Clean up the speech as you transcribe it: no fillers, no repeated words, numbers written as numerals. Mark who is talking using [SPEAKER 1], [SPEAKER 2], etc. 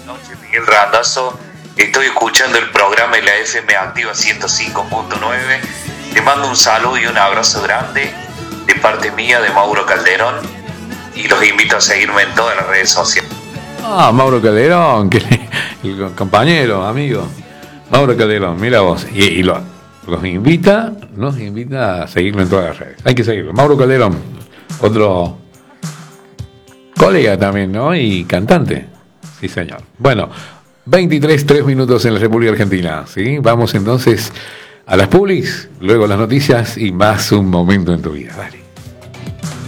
[SPEAKER 1] Miguel Randazzo, estoy escuchando el programa de la FM Activa 105.9. Te mando un saludo y un abrazo grande de parte mía, de Mauro Calderón, y los invito a seguirme en todas las redes sociales.
[SPEAKER 2] Mauro Calderón, el compañero, amigo. Mauro Calderón, mira vos. Y nos invita a seguirlo en todas las redes. Hay que seguirlo. Mauro Calderón, otro colega también, ¿no? Y cantante. Sí, señor. Bueno, 3 minutos en la República Argentina, ¿sí? Vamos entonces a las Publix, luego las noticias y más un momento en tu vida. Dale.